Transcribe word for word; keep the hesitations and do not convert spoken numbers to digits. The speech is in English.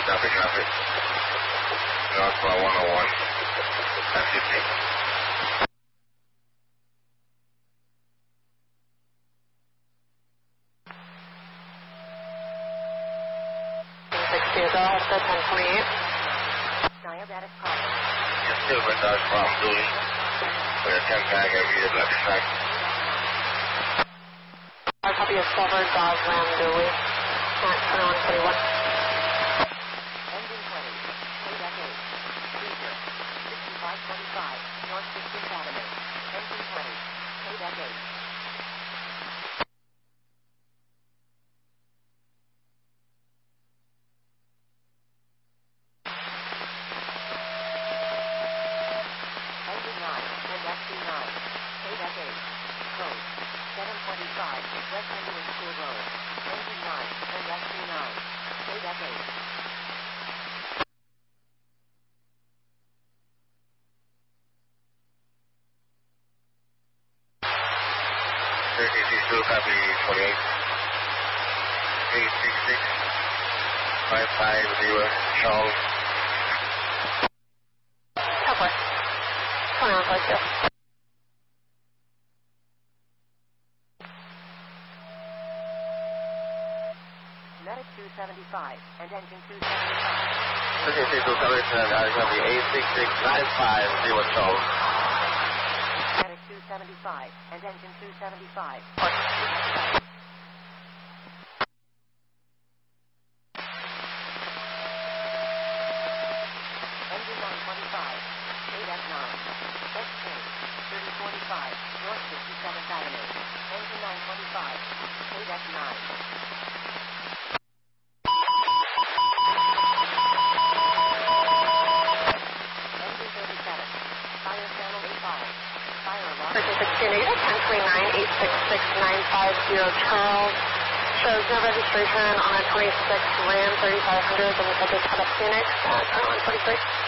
copy, copy. Northbound one oh one, at fifteen. sixty is all, set ten twenty-eight. Diabetic problem. Yes, still with Dodge Farm Dewey. With a ten tag, I read it black flag. I copy a silver Dodge Ram Dewey. At twenty-one forty-one. Engine twenty. Quebec eight. Cruiser. sixty-five twenty-five. North sixteenth Avenue. Engine twenty. Quebec eight. Engine nine. And S C nine. Quebec eight. Code. seven twenty-five. West Indian School Road. Engine nine. And S C nine. Quebec eight. thirty-six, still copy twenty-eight. eight six six, five five zero, Charles. Copy. twenty-one forty-two. Medic two seventy-five and engine two seventy-five. thirty-six, still copy tonight, copy eight six six, nine five zero, Charles. Medic two seventy-five and engine two seventy-five. Engine nine twenty-five. eight F nine. Exchange. thirty forty-five. North sixty-seventh Avenue. Engine nine twenty-five. eight F nine. Engine thirty-seven. Fire channel A five. Fire alarm. thirteen sixteen negative, ten twenty-nine, eight six six, nine five zero, Charles. Shows no registration on a twenty-six Ram thirty-five hundred on the subject of Phoenix at twenty-one forty-three.